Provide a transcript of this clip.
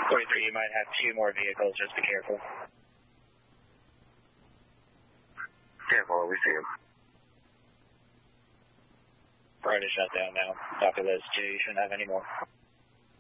43, you might have 2 more vehicles, just be careful. Careful, we see him. Trying to shut down now. After those 2, you shouldn't have any more.